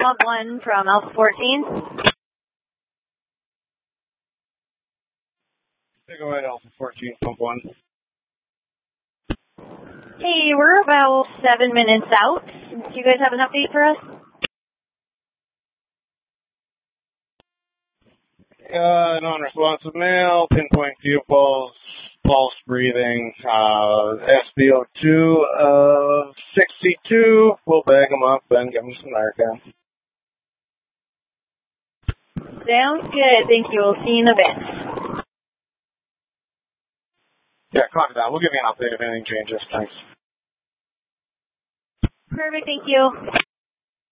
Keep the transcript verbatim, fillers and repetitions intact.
Pump one from Alpha fourteen. Go ahead, Alpha fourteen, Pump one. Hey, we're about seven minutes out. Do you guys have an update for us? Uh, non-responsive male, pinpoint pupils, pulse breathing, uh, S p O two of sixty-two. We'll bag them up and give them some Narcan. Sounds good. Thank you. We'll see you in a bit. Yeah, copy that. We'll give you an update if anything changes. Thanks. Perfect. Thank you.